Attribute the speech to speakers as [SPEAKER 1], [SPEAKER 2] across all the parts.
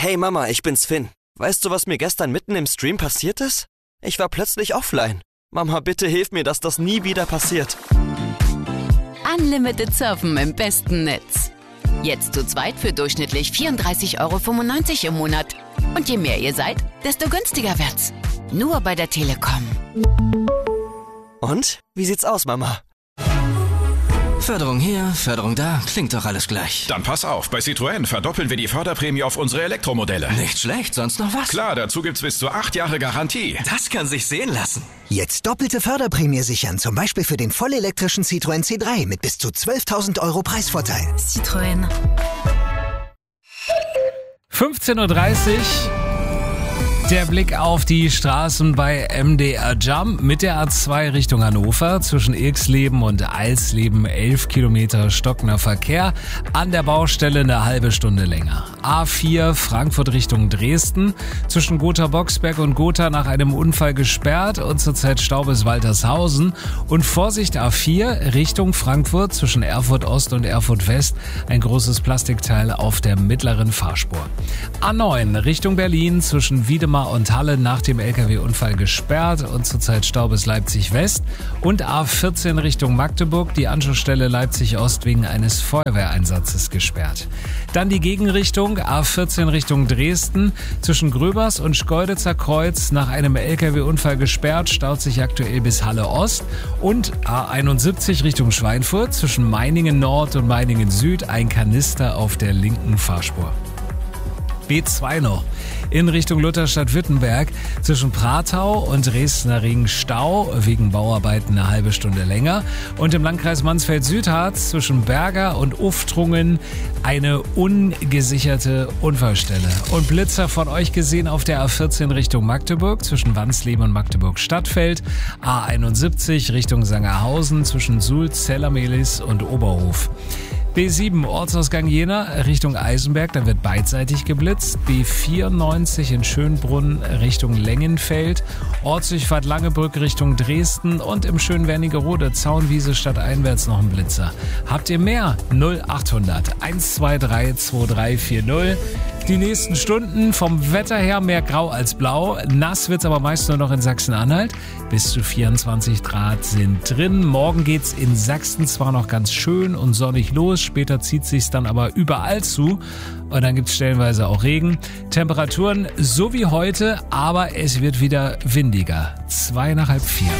[SPEAKER 1] Hey Mama, ich bin's Finn. Weißt du, was mir gestern mitten im Stream passiert ist? Ich war plötzlich offline. Mama, bitte hilf mir, dass das nie wieder passiert.
[SPEAKER 2] Unlimited surfen im besten Netz. Jetzt zu zweit für durchschnittlich 34,95 € im Monat. Und je mehr ihr seid, desto günstiger wird's. Nur bei der Telekom.
[SPEAKER 1] Und? Wie sieht's aus, Mama?
[SPEAKER 3] Förderung hier, Förderung da, klingt doch alles gleich.
[SPEAKER 4] Dann pass auf, bei Citroën verdoppeln wir die Förderprämie auf unsere Elektromodelle.
[SPEAKER 3] Nicht schlecht, sonst noch was?
[SPEAKER 4] Klar, dazu gibt's bis zu 8 Jahre Garantie.
[SPEAKER 3] Das kann sich sehen lassen.
[SPEAKER 5] Jetzt doppelte Förderprämie sichern, zum Beispiel für den vollelektrischen Citroën C3 mit bis zu 12.000 € Preisvorteil.
[SPEAKER 2] Citroën.
[SPEAKER 6] 15:30 Uhr. Der Blick auf die Straßen bei MDR Jump mit der A2 Richtung Hannover zwischen Ilksleben und Alsleben 11 Kilometer stockender Verkehr, an der Baustelle eine halbe Stunde länger. A4 Frankfurt Richtung Dresden zwischen Gotha-Boxberg und Gotha nach einem Unfall gesperrt und zurzeit Stau bis Waltershausen. Und Vorsicht A4 Richtung Frankfurt zwischen Erfurt Ost und Erfurt West, ein großes Plastikteil auf der mittleren Fahrspur. A9 Richtung Berlin zwischen Wiedemar und Halle nach dem LKW-Unfall gesperrt und zurzeit Stau bis Leipzig West. Und A14 Richtung Magdeburg, die Anschlussstelle Leipzig Ost wegen eines Feuerwehreinsatzes gesperrt. Dann die Gegenrichtung A14 Richtung Dresden zwischen Gröbers und Schkeuditzer Kreuz nach einem LKW-Unfall gesperrt, staut sich aktuell bis Halle Ost. Und A71 Richtung Schweinfurt zwischen Meiningen Nord und Meiningen Süd, ein Kanister auf der linken Fahrspur. B2 noch. In Richtung Lutherstadt-Württemberg zwischen Pratau und Dresdner Ring Stau, wegen Bauarbeiten eine halbe Stunde länger. Und im Landkreis Mansfeld-Südharz zwischen Berger und Uftrungen eine ungesicherte Unfallstelle. Und Blitzer von euch gesehen auf der A14 Richtung Magdeburg zwischen Wansleben und Magdeburg-Stadtfeld. A71 Richtung Sangerhausen zwischen Sulz, Zellermelis und Oberhof. B7 Ortsausgang Jena Richtung Eisenberg, da wird beidseitig geblitzt. B94 in Schönbrunn Richtung Lengenfeld. Ortsdurchfahrt Langebrück Richtung Dresden und im schönen Wernigerode Zaunwiese stadteinwärts noch ein Blitzer. Habt ihr mehr? 0800 123 2340. Die nächsten Stunden vom Wetter her mehr grau als blau. Nass wird's aber meist nur noch in Sachsen-Anhalt. Bis zu 24 Grad sind drin. Morgen geht's in Sachsen zwar noch ganz schön und sonnig los. Später zieht sich's dann aber überall zu. Und dann gibt's stellenweise auch Regen. Temperaturen so wie heute, aber es wird wieder windiger. 3:45.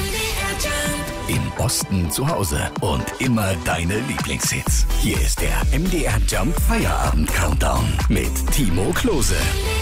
[SPEAKER 7] Im Osten zu Hause und immer deine Lieblingshits. Hier ist der MDR Jump Feierabend Countdown mit Timo Klose.